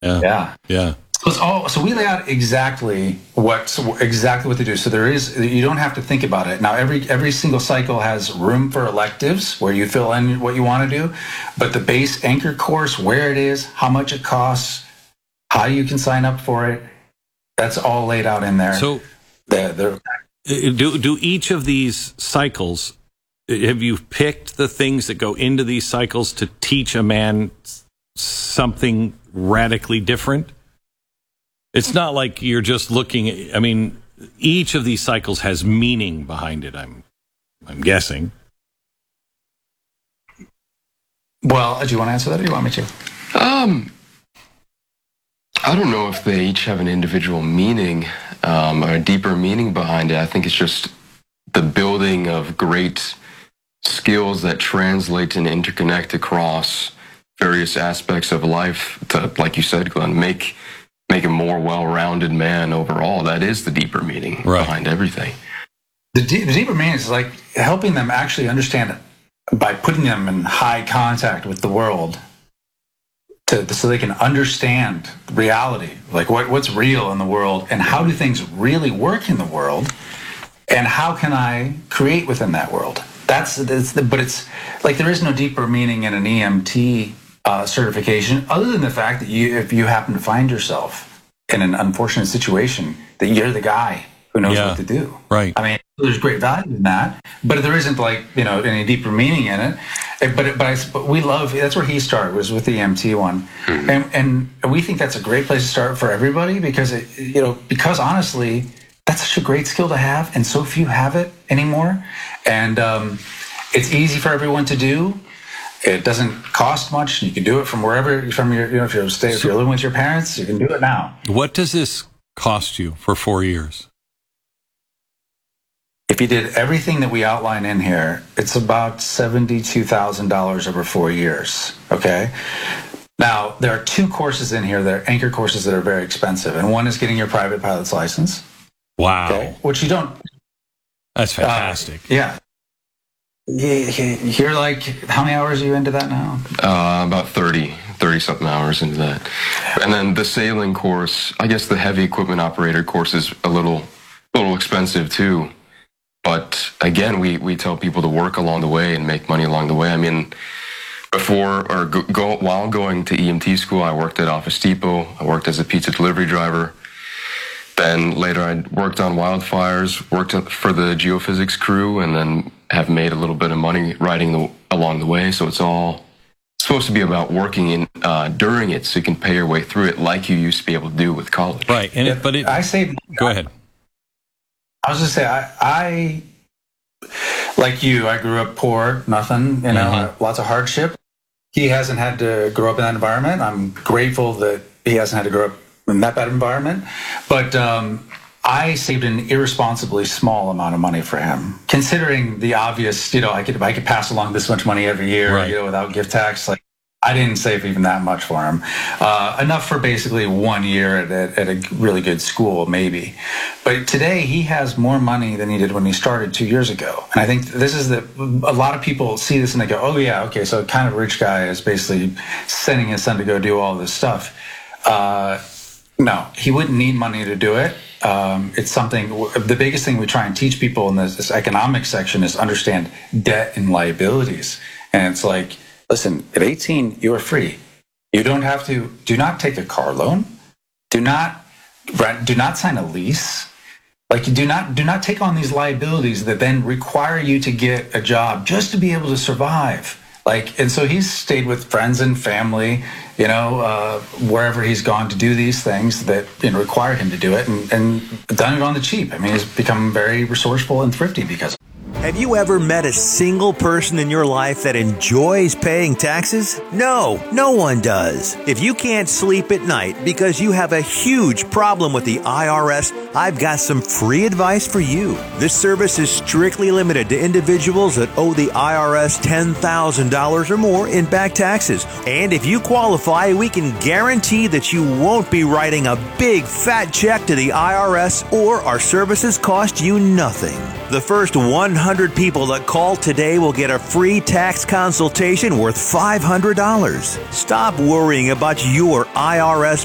Yeah. Yeah. So we lay out exactly what to do. So you don't have to think about it. Now every single cycle has room for electives where you fill in what you want to do, but the base anchor course, where it is, how much it costs, how you can sign up for it, that's all laid out in there. So do each of these cycles, have you picked the things that go into these cycles to teach a man something radically different? It's not like you're just looking. I mean, each of these cycles has meaning behind it. I'm guessing. Well, do you want to answer that, or do you want me to? I don't know if they each have an individual meaning or a deeper meaning behind it. I think it's just the building of great skills that translate and interconnect across various aspects of life to, like you said, Glenn, make a more well-rounded man overall. That is the deeper meaning behind everything. The deeper meaning is like helping them actually understand it by putting them in high contact with the world, so they can understand reality, like what's real in the world, and how do things really work in the world, and how can I create within that world. But it's like there is no deeper meaning in an EMT certification, other than the fact that if you happen to find yourself in an unfortunate situation, that you're the guy who knows what to do. Right. I mean, there's great value in that, but there isn't any deeper meaning in it. But we love, that's where he started, was with the EMT one, and we think that's a great place to start for everybody because because honestly, that's such a great skill to have, and so few have it anymore, and it's easy for everyone to do. It doesn't cost much. You can do it from wherever, if you're living with your parents, you can do it now. What does this cost you for 4 years? If you did everything that we outline in here, it's about $72,000 over 4 years. Okay. Now there are 2 courses in here that are anchor courses that are very expensive, and one is getting your private pilot's license. Wow. Okay, which you don't. That's fantastic. Yeah. You're like, how many hours are you into that now? About 30-something hours into that. And then the sailing course, I guess the heavy equipment operator course is a little expensive too. But again, we tell people to work along the way and make money along the way. I mean, while going to EMT school, I worked at Office Depot. I worked as a pizza delivery driver. Then later I worked on wildfires, worked for the geophysics crew, and then have made a little bit of money riding along the way. So it's all supposed to be about working during it, so you can pay your way through it like you used to be able to do with college. Right. And go ahead. I was just say I like you. I grew up poor, nothing, lots of hardship. He hasn't had to grow up in that environment. I'm grateful that he hasn't had to grow up in that bad environment, but I saved an irresponsibly small amount of money for him, considering the obvious. I could pass along this much money every year, without gift tax. Like, I didn't save even that much for him, enough for basically 1 year at a really good school, maybe. But today he has more money than he did when he started 2 years ago, and I think this is a lot of people see this and they go, "Oh yeah, okay, so kind of rich guy is basically sending his son to go do all this stuff." No, he wouldn't need money to do it. It's something, the biggest thing we try and teach people in this economic section is understand debt and liabilities. And it's like, listen, at 18, you are free. You don't have to, do not take a car loan. Do not sign a lease. Like, do not take on these liabilities that then require you to get a job just to be able to survive. And so he's stayed with friends and family, wherever he's gone to do these things that require him to do it, and done it on the cheap. I mean, he's become very resourceful and thrifty because of it. Have you ever met a single person in your life that enjoys paying taxes? No, no one does. If you can't sleep at night because you have a huge problem with the IRS, I've got some free advice for you. This service is strictly limited to individuals that owe the IRS $10,000 or more in back taxes. And if you qualify, we can guarantee that you won't be writing a big fat check to the IRS, or our services cost you nothing. The first 100 people that call today will get a free tax consultation worth $500. Stop worrying about your IRS